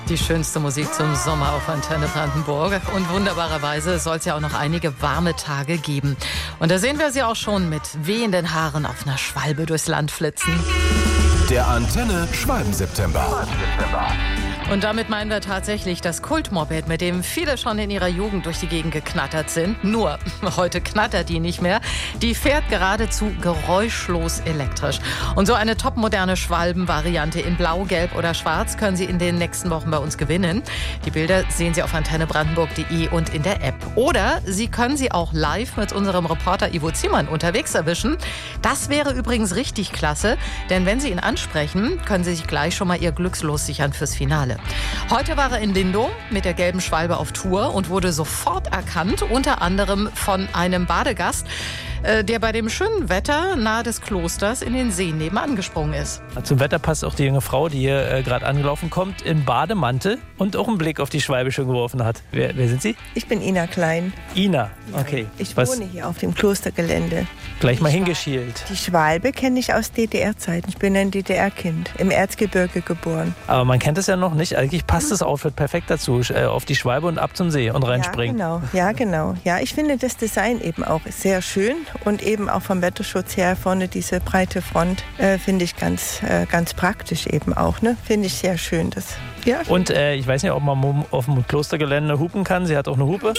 Die schönste Musik zum Sommer auf Antenne Brandenburg. Und wunderbarerweise soll es ja auch noch einige warme Tage geben. Und da sehen wir sie auch schon mit wehenden Haaren auf einer Schwalbe durchs Land flitzen. Der Antenne Schwalben-September. Und damit meinen wir tatsächlich das Kultmoped, mit dem viele schon in ihrer Jugend durch die Gegend geknattert sind. Nur, heute knattert die nicht mehr. Die fährt geradezu geräuschlos elektrisch. Und so eine topmoderne Schwalben-Variante in Blau, Gelb oder Schwarz können Sie in den nächsten Wochen bei uns gewinnen. Die Bilder sehen Sie auf antennebrandenburg.de und in der App. Oder Sie können sie auch live mit unserem Reporter Ivo Ziemann unterwegs erwischen. Das wäre übrigens richtig klasse, denn wenn Sie ihn ansprechen, können Sie sich gleich schon mal Ihr Glückslos sichern fürs Finale. Heute war er in Lindow mit der gelben Schwalbe auf Tour und wurde sofort erkannt, unter anderem von einem Badegast, der bei dem schönen Wetter nahe des Klosters in den See nebenan gesprungen ist. Zum Wetter passt auch die junge Frau, die hier gerade angelaufen kommt, im Bademantel und auch einen Blick auf die Schwalbe schon geworfen hat. Wer sind Sie? Ich bin Ina Klein. Ina, okay. Ich wohne hier auf dem Klostergelände. Gleich mal hingeschielt. Die Schwalbe kenne ich aus DDR-Zeiten. Ich bin ein DDR-Kind, im Erzgebirge geboren. Aber man kennt es ja noch nicht. Eigentlich passt das Outfit perfekt dazu. Auf die Schwalbe und ab zum See und reinspringen. Ja, genau. Ja, ich finde das Design eben auch sehr schön. Und eben auch vom Wetterschutz her vorne diese breite Front finde ich ganz praktisch eben auch. Ne? Finde ich sehr schön. Ja. Und ich weiß nicht, ob man auf dem Klostergelände hupen kann. Sie hat auch eine Hupe.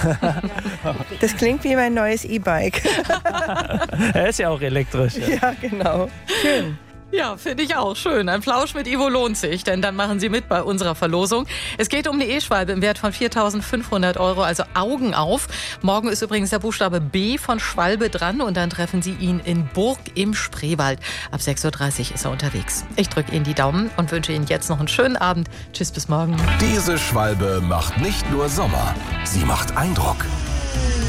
Das klingt wie mein neues E-Bike. Er ist ja auch elektrisch. Ja, genau. Schön. Ja, finde ich auch schön. Ein Plausch mit Ivo lohnt sich, denn dann machen Sie mit bei unserer Verlosung. Es geht um eine E-Schwalbe im Wert von 4.500 €, also Augen auf. Morgen ist übrigens der Buchstabe B von Schwalbe dran und dann treffen Sie ihn in Burg im Spreewald. Ab 6.30 Uhr ist er unterwegs. Ich drücke Ihnen die Daumen und wünsche Ihnen jetzt noch einen schönen Abend. Tschüss, bis morgen. Diese Schwalbe macht nicht nur Sommer, sie macht Eindruck.